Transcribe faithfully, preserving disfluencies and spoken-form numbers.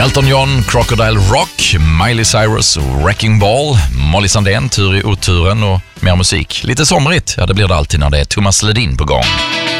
Elton John, Crocodile Rock, Miley Cyrus, Wrecking Ball, Molly Sandén, Tur i oturen och mer musik. Lite somrigt, ja det blir det alltid när det är Thomas Ledin på gång.